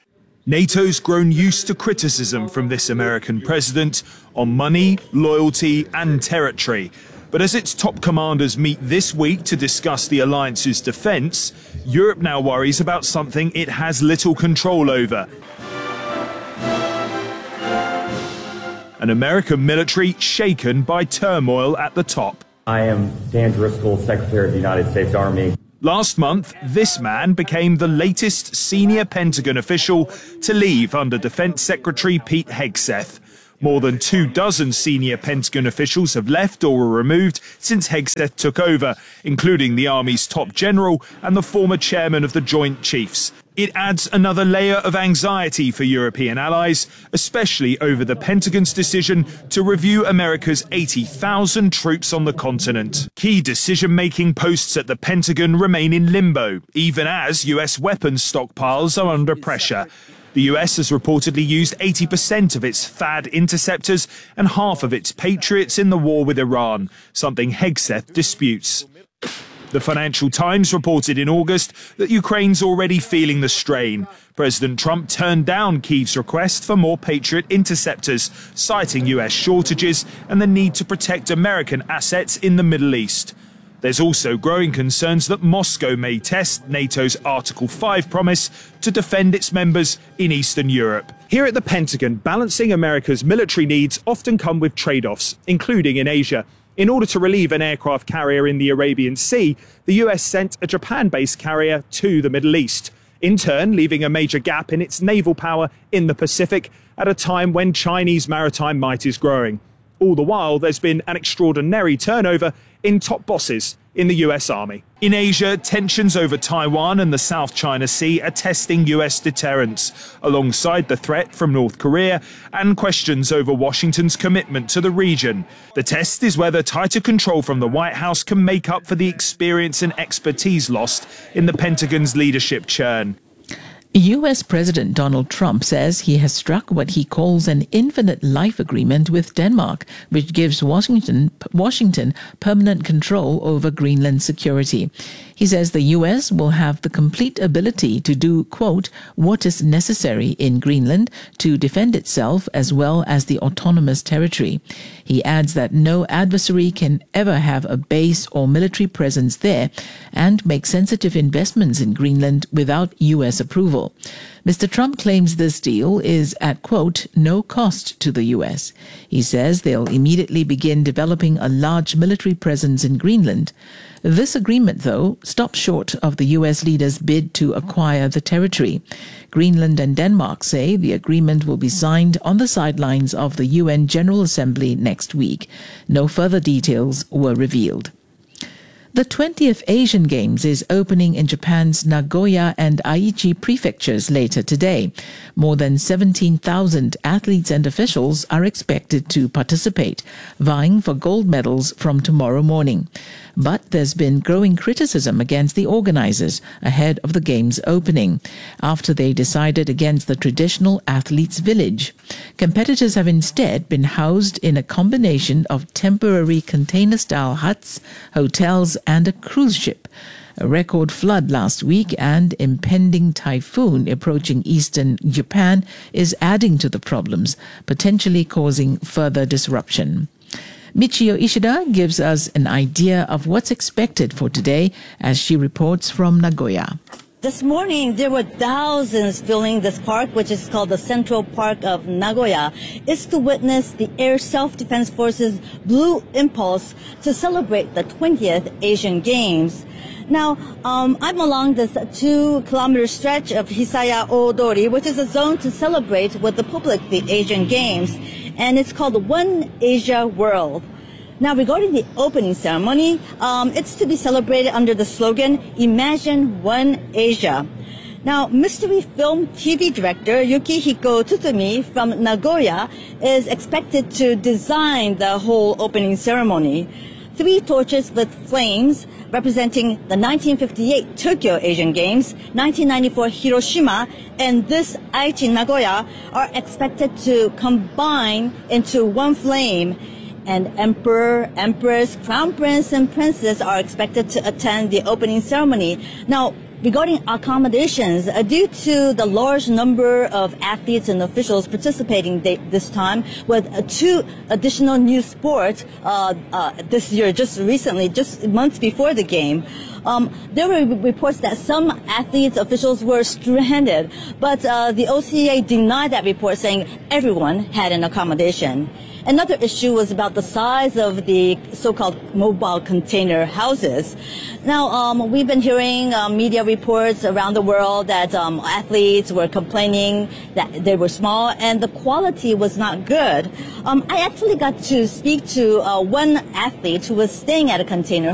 NATO's grown used to criticism from this American president on money, loyalty and territory. But as its top commanders meet this week to discuss the alliance's defence, Europe now worries about something it has little control over. An American military shaken by turmoil at the top. I am Dan Driscoll, Secretary of the United States Army. Last month, this man became the latest senior Pentagon official to leave under Defense Secretary Pete Hegseth. More than two dozen senior Pentagon officials have left or were removed since Hegseth took over, including the Army's top general and the former chairman of the Joint Chiefs. It adds another layer of anxiety for European allies, especially over the Pentagon's decision to review America's eighty thousand troops on the continent. Key decision-making posts at the Pentagon remain in limbo, even as U S weapons stockpiles are under pressure. The U S has reportedly used eighty percent of its THAAD interceptors and half of its Patriots in the war with Iran, something Hegseth disputes. The Financial Times reported in August that Ukraine's already feeling the strain. President Trump turned down Kyiv's request for more Patriot interceptors, citing U S shortages and the need to protect American assets in the Middle East. There's also growing concerns that Moscow may test NATO's Article five promise to defend its members in Eastern Europe. Here at the Pentagon, balancing America's military needs often come with trade-offs, including in Asia. In order to relieve an aircraft carrier in the Arabian Sea, the U S sent a Japan-based carrier to the Middle East, in turn leaving a major gap in its naval power in the Pacific at a time when Chinese maritime might is growing. All the while, there's been an extraordinary turnover in top bosses in the U S Army. In Asia, tensions over Taiwan and the South China Sea are testing U S deterrence, alongside the threat from North Korea and questions over Washington's commitment to the region. The test is whether tighter control from the White House can make up for the experience and expertise lost in the Pentagon's leadership churn. U S President Donald Trump says he has struck what he calls an infinite life agreement with Denmark, which gives Washington, Washington permanent control over Greenland's security. He says the U S will have the complete ability to do, quote, what is necessary in Greenland to defend itself as well as the autonomous territory. He adds that no adversary can ever have a base or military presence there and make sensitive investments in Greenland without U S approval. Mister Trump claims this deal is at, quote, no cost to the U S. He says they'll immediately begin developing a large military presence in Greenland. This agreement, though, stops short of the U S leaders' bid to acquire the territory. Greenland and Denmark say the agreement will be signed on the sidelines of the U N General Assembly next week. No further details were revealed. The twentieth Asian Games is opening in Japan's Nagoya and Aichi prefectures later today. More than seventeen thousand athletes and officials are expected to participate, vying for gold medals from tomorrow morning. But there's been growing criticism against the organizers ahead of the Games opening, after they decided against the traditional athletes' village. Competitors have instead been housed in a combination of temporary container-style huts, hotels, and a cruise ship. A record flood last week and impending typhoon approaching eastern Japan is adding to the problems, potentially causing further disruption. Michio Ishida gives us an idea of what's expected for today as she reports from Nagoya. This morning, there were thousands filling this park, which is called the Central Park of Nagoya. It's to witness the Air Self-Defense Force's Blue Impulse to celebrate the twentieth Asian Games. Now, um, I'm along this two-kilometer stretch of Hisaya Odori, which is a zone to celebrate with the public the Asian Games, and it's called One Asia World. Now, regarding the opening ceremony, um, it's to be celebrated under the slogan, Imagine One Asia. Now, mystery film T V director Yukihiko Tsutumi from Nagoya is expected to design the whole opening ceremony. Three torches lit flames representing the nineteen fifty-eight Tokyo Asian Games, nineteen ninety-four Hiroshima, and this Aichi Nagoya are expected to combine into one flame. And Emperor, Empress, Crown Prince, and Princess are expected to attend the opening ceremony. Now, regarding accommodations, uh, due to the large number of athletes and officials participating th- this time, with uh, two additional new sports uh, uh, this year, just recently, just months before the game, um, there were reports that some athletes, officials were stranded, but uh, the O C A denied that report, saying everyone had an accommodation. Another issue was about the size of the so-called mobile container houses. Now, um, we've been hearing uh, media reports around the world that um, athletes were complaining that they were small and the quality was not good. Um, I actually got to speak to uh, one athlete who was staying at a container